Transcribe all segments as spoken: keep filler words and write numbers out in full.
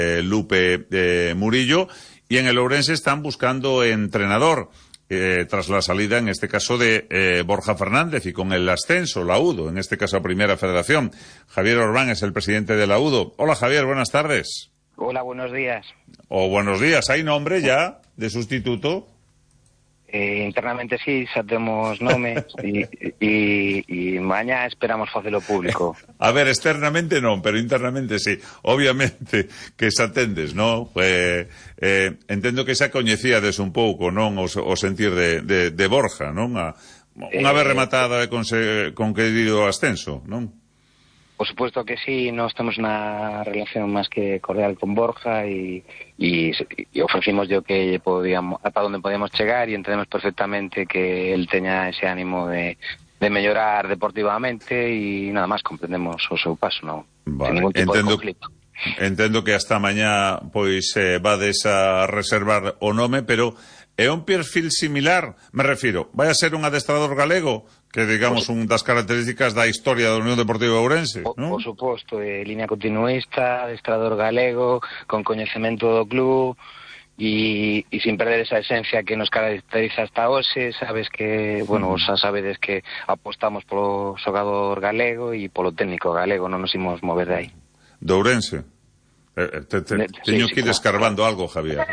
eh, Lupe eh, Murillo, y en el Ourense están buscando entrenador eh, tras la salida, en este caso, de eh, Borja Fernández, y con el ascenso, la UDO, en este caso a Primera Federación. Javier Orbán es el presidente de la UDO. Hola, Javier, buenas tardes. Hola, buenos días. O buenos días. ¿Hay nombre ya de sustituto? Eh, internamente sí, xa temos nome e, e, e mañá esperamos facelo público. A ver, externamente non, pero internamente sí. Obviamente que xa tendes, non? Eh, eh, entendo que xa coñecíades un pouco, non? O, o sentir de, de, de Borja, non? A, unha vez rematada e concedido o ascenso, non? Por supuesto que sí, nós temos unha relación máis que cordial con Borja e, e, e ofrecimos yo que podíamos, para onde podíamos chegar, e entendemos perfectamente que él teña ese ánimo de, de mellorar deportivamente e nada máis comprendemos o seu paso, non? Vale. Sin ningún tipo entendo, de conflito. Entendo que hasta mañá pois eh, vades a reservar o nome, pero é un perfil similar, me refiro, vai a ser un adestrador galego, que digamos un das características da historia da Unión Deportiva Ourense, non? Por suposto, eh, línea continuista, adestrador galego, con coñecemento do club e, e sin perder esa esencia que nos caracteriza hasta hoxe. Sabes que, bueno, xa sabedes que apostamos polo xogador galego e polo técnico galego, non nos imos mover de aí. De Ourense? Eh, te, te, sí, teño sí, que ir claro. Escarbando algo, Javier.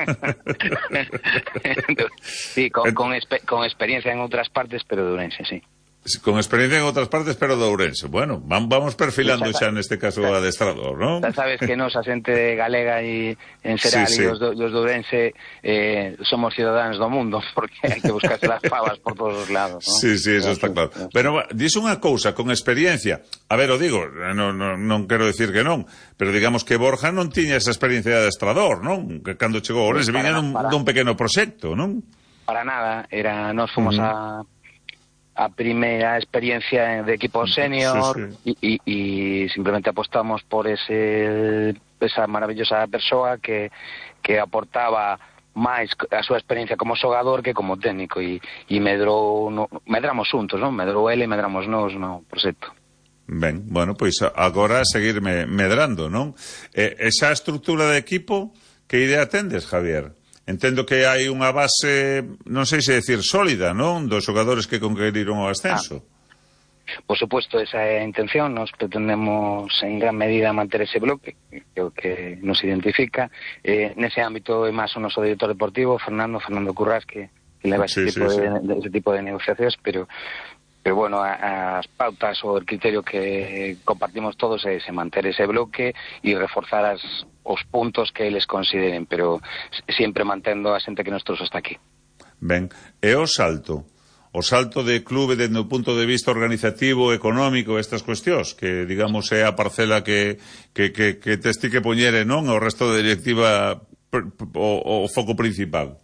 Sí, con, con, espe con experiencia en outras partes, pero de Ourense, sí. Con experiencia en outras partes, pero de Ourense. Bueno, vamos perfilando xa neste caso o adestrador, non? Xa sabes que nos, a xente galega e en xeral sí, sí. E os, do, os de Ourense eh, somos ciudadanos do mundo, porque hai que buscarse las favas por todos os lados, non? Sí, sí, eso está claro. Pero dis unha cousa, con experiencia, a ver, o digo, non, non, non quero decir que non, pero digamos que Borja non tiña esa experiencia de adestrador, non? Que cando chegou a Ourense viña dun, dun pequeno proxecto, non? Para nada, era, nos fomos uh-huh. a a primeira experiencia de equipo senior, sí, sí. E simplemente apostamos por ese esa maravillosa persoa que, que aportaba máis a súa experiencia como xogador que como técnico, e, e medrou no, medramos xuntos, non? Medrou ele e medramos nós no proxecto. Ben, bueno, pois agora seguir me, medrando, non? Eh, esa estrutura de equipo, que idea tendes, Javier? Entendo que hai unha base, non sei se decir sólida, non? Dos xogadores que conqueriron o ascenso. Ah, por supuesto, esa é a intención. Nos pretendemos en gran medida manter ese bloque, que é o que nos identifica. Eh, nese ámbito é máis o noso director deportivo, Fernando, Fernando Currás, que, que leva ese, sí, tipo sí, de, sí. de, ese tipo de negociacións, pero... Pero bueno, as pautas ou o criterio que compartimos todos é ese, manter ese bloque e reforzar as, os puntos que eles consideren, pero sempre mantendo a xente que nos trouxe hasta aquí. Ben, e o salto? O salto de clube dende o punto de vista organizativo, económico, estas cuestións, que digamos é a parcela que, que, que, que tes ti que poñere, non? O resto de directiva o, o foco principal.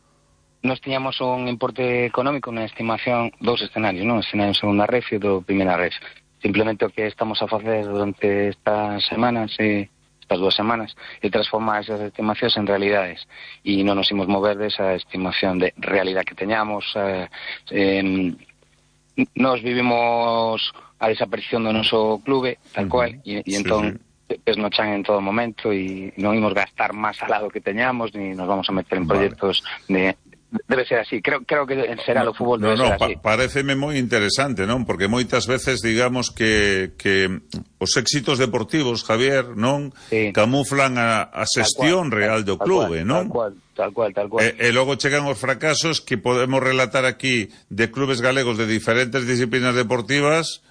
Nos tiñamos un importe económico, unha estimación, dous escenarios, non? O escenario segunda ref e do primeira ref. Simplemente o que estamos a facer durante estas semanas, e estas dúas semanas, é transformar esas estimacións en realidades. E non nos imos mover desa estimación de realidad que teñamos. Eh, eh, nos vivimos a desaparición do noso clube, tal cual, e, e entón... Sí, sí. Pes no chan en todo momento e non imos gastar máis alá do que teñamos, ni nos vamos a meter en proxectos de... Debe ser así, creo, creo que será no, o fútbol debe no, no, ser así. Pa, pareceme moi interesante, non? Porque moitas veces digamos que, que os éxitos deportivos, Javier, non? Sí. Camuflan a, a xestión real do clube, non? Tal cual, tal cual, tal cual. E, e logo chegan os fracasos que podemos relatar aquí de clubes galegos de diferentes disciplinas deportivas,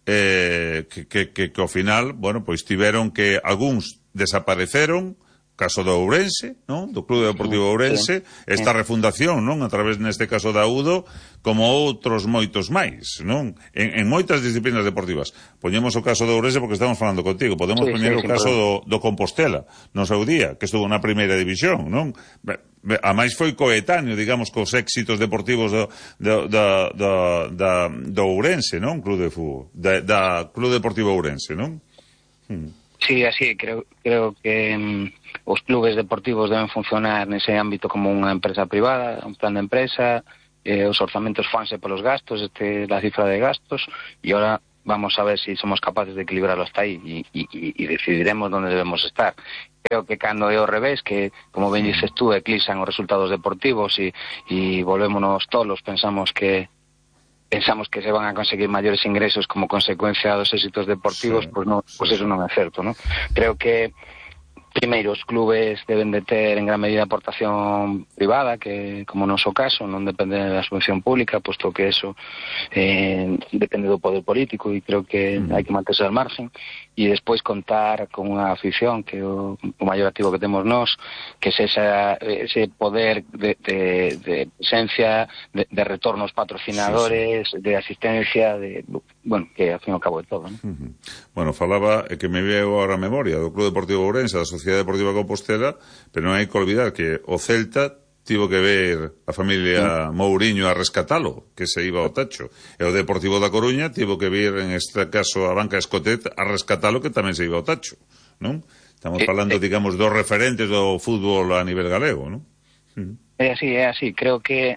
eh, que, que, que, que ao final, bueno, pois tiveron que algúns desapareceron, caso do Ourense, non? Do Clube Deportivo Ourense, esta refundación, non? A través, neste caso, da UDO, como outros moitos máis, non? En, en moitas disciplinas deportivas. Poñemos o caso do Ourense porque estamos falando contigo. Podemos sí, poñer sí, o caso do, do Compostela, no seu día, que estuvo na primeira división, non? A máis foi coetáneo, digamos, cos éxitos deportivos do, do, do, do, do, do Ourense, non? Club de fútbol, da, da Club Deportivo Ourense, non? Hmm. Sí, así, creo, creo que um, os clubes deportivos deben funcionar nese ámbito como unha empresa privada, un plan de empresa, eh, os orzamentos fanse polos gastos, este, la cifra de gastos, e ahora vamos a ver si somos capaces de equilibrarlo hasta ahí y, y, y decidiremos dónde debemos estar. Creo que cando é ao revés, que, como ben dices tú, eclipsan os resultados deportivos e, e volvémonos tolos, pensamos que pensamos que se van a conseguir maiores ingresos como consecuencia dos éxitos deportivos, sí, pues, no, pues eso non é certo, ¿no? Creo que primeiro, os clubes deben de ter en gran medida aportación privada, que como no noso caso non depende da subvención pública, posto que eso eh, depende do poder político e creo que mm. hai que manterse al margen, e despois contar con unha afición que o, o maior activo que temos nós, que é esa, ese poder de, de, de presencia, de, de retornos patrocinadores, sí, sí. de asistencia, de, bueno, que ao fin e ao cabo de todo, ¿no? Uh -huh. Bueno, falaba que me veo ahora a memoria do Club Deportivo Ourense, da Sociedade Deportiva Compostela, pero non hai que olvidar que o Celta tivo que ver a familia Mouriño a rescatalo, que se iba ao tacho, e o Deportivo da Coruña tivo que vir, en este caso, a Banca Escotet a rescatalo, que tamén se iba ao tacho, non? Estamos falando, digamos, dos referentes do fútbol a nivel galego, non? É así, é así, creo que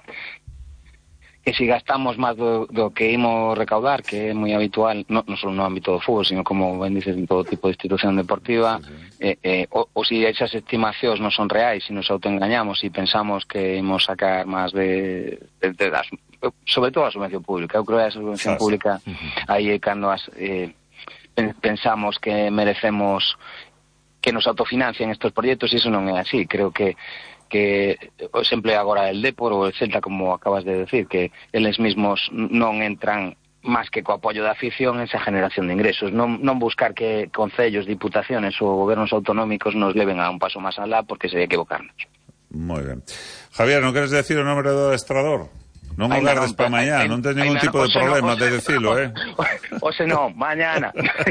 que si gastamos máis do, do que imos recaudar, que é moi habitual, non no só no ámbito do fútbol, sino como ben dices, en todo tipo de institución deportiva, sí, sí. Eh, eh, o, o si esas estimacións non son reais, si nos autoengañamos e pensamos que imos sacar máis de, de, de das, sobre todo a subvención pública. Eu creo que a subvención sí, pública sí. aí é cando as, eh, pensamos que merecemos que nos autofinancien estes proxectos, e iso non é así. Creo que que o exemplo é agora el Depor ou el Celta, como acabas de decir, que eles mesmos non entran máis que co apoio da afición esa generación de ingresos, non, non buscar que concellos, diputaciones ou gobernos autonómicos nos leven a un paso máis alá, porque sería equivocarnos. Moi ben. Javier, non queres decir o nome do adestrador? Non o gardes para mañá, non tens ningún tipo de problema de decilo, eh? O se non, mañana.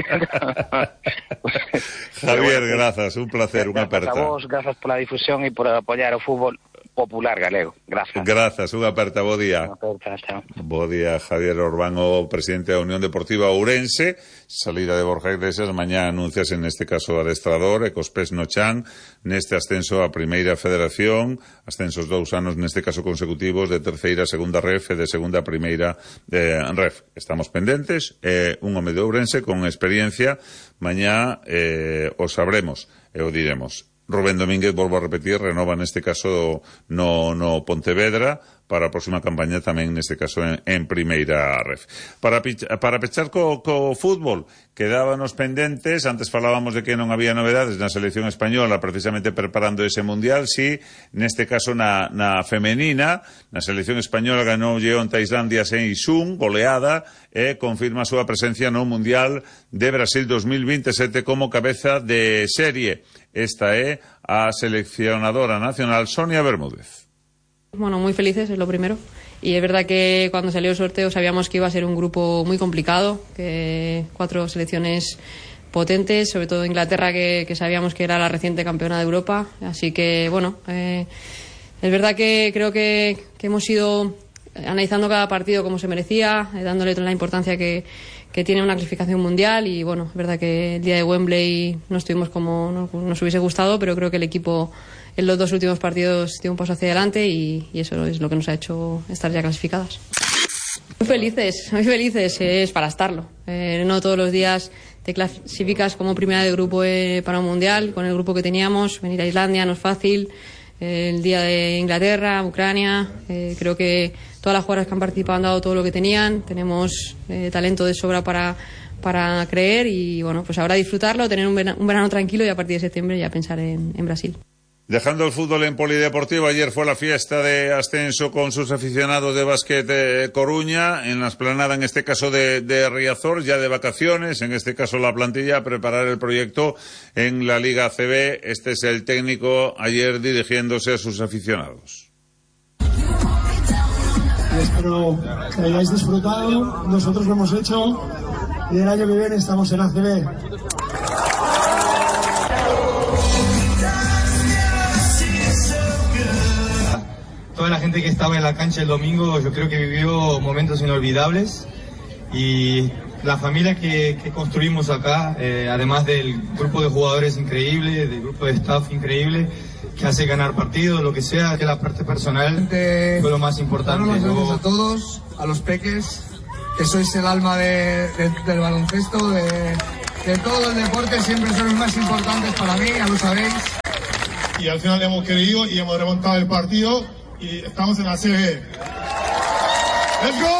Javier, grazas, un placer, unha aperta. Grazas a vos, grazas pola difusión e por apoiar o fútbol popular galego. Grazas. Grazas, unha aperta, bo día. Unha aperta, chao. Bo día, Javier Orbán, o presidente da Unión Deportiva Ourense. Salida de Borja Iglesias, mañá anuncias en este caso adestrador, e cos pés no chan, neste ascenso a Primeira Federación, ascensos dous anos neste caso consecutivos de terceira a segunda ref e de segunda a primeira eh, ref. Estamos pendentes, eh, un home de Ourense con experiencia, mañá eh, o sabremos e o diremos. Rubén Domínguez, volvo a repetir, renova neste caso no, no Pontevedra para a próxima campaña tamén neste caso en, en primeira ref. Para, para pechar co, co fútbol, quedábanos pendentes, antes falábamos de que non había novedades na selección española precisamente preparando ese mundial, si neste caso na, na femenina, na selección española ganou onte a Islandia seis un, goleada, e confirma a súa presencia no mundial de Brasil dos mil veintisiete como cabeza de serie. Esta é a seleccionadora nacional Sonia Bermúdez. Bueno, muy felices, es lo primero. Y es verdad que cuando salió el sorteo sabíamos que iba a ser un grupo muy complicado, que cuatro selecciones potentes, sobre todo Inglaterra, que, que sabíamos que era la reciente campeona de Europa. Así que, bueno, eh, es verdad que creo que, que hemos ido analizando cada partido como se merecía, eh, dándole toda la importancia que, que tiene una clasificación mundial. Y bueno, es verdad que el día de Wembley no estuvimos como nos, nos hubiese gustado, pero creo que el equipo en los dos últimos partidos dio un paso hacia adelante y, y eso es lo que nos ha hecho estar ya clasificadas. Muy felices, muy felices, es para estarlo. Eh, no todos los días te clasificas como primera de grupo eh, para un mundial, con el grupo que teníamos. Venir a Islandia no es fácil. Eh, el día de Inglaterra, Ucrania, eh, creo que todas las jugadoras que han participado han dado todo lo que tenían. Tenemos eh, talento de sobra para, para creer y bueno, pues ahora disfrutarlo, tener un verano, un verano tranquilo y a partir de septiembre ya pensar en, en Brasil. Dejando el fútbol en Polideportivo, ayer fue la fiesta de ascenso con sus aficionados de básquet eh, Coruña, en la esplanada, en este caso de, de Riazor, ya de vacaciones, en este caso la plantilla, a preparar el proyecto en la Liga A C B. Este es el técnico ayer dirigiéndose a sus aficionados. Espero que hayáis disfrutado, nosotros lo hemos hecho y el año que viene estamos en A C B. Toda la gente que estaba en la cancha el domingo, yo creo que vivió momentos inolvidables y la familia que, que construimos acá, eh, además del grupo de jugadores increíble, del grupo de staff increíble, que hace ganar partidos, lo que sea, que la parte personal fue lo más importante. Dar las gracias a todos, a los peques, que sois el alma de, de, del baloncesto, de, de todo el deporte, siempre sois más importantes para mí, ya lo sabéis. Y al final hemos querido y hemos remontado el partido y estamos en la C B. ¡Let's go!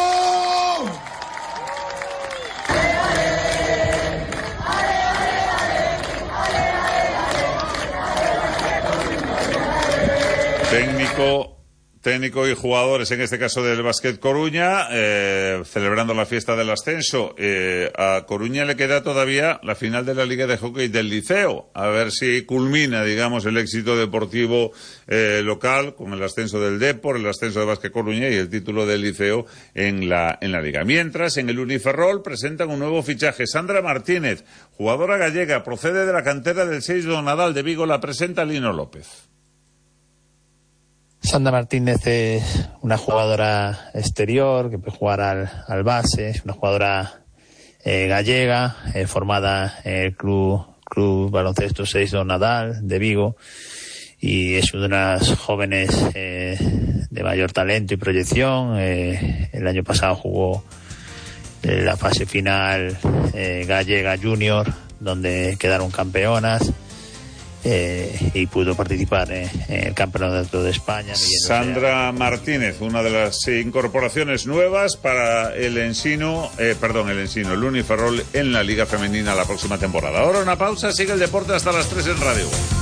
Técnico, técnico y jugadores, en este caso del Básquet Coruña, eh, celebrando la fiesta del ascenso. Eh, a Coruña le queda todavía la final de la Liga de Hockey del Liceo, a ver si culmina, digamos, el éxito deportivo eh, local con el ascenso del Depor, el ascenso de Básquet Coruña y el título del Liceo en la, en la Liga. Mientras, en el Uniferrol presentan un nuevo fichaje. Sandra Martínez, jugadora gallega, procede de la cantera del seis Don Nadal de Vigo, la presenta Lino López. Sandra Martínez es una jugadora exterior que puede jugar al, al base, es una jugadora eh, gallega, eh, formada en el club, club baloncesto seis Don Nadal de Vigo, y es una de las jóvenes eh, de mayor talento y proyección. Eh, el año pasado jugó eh, la fase final eh, gallega junior, donde quedaron campeonas. Eh, y pudo participar eh, en el Campeonato de España. Sandra Martínez, una de las incorporaciones nuevas para el Ensino, eh, perdón, el Ensino, el Uniferrol en la Liga Femenina la próxima temporada. Ahora una pausa, sigue el deporte hasta las tres en Radio.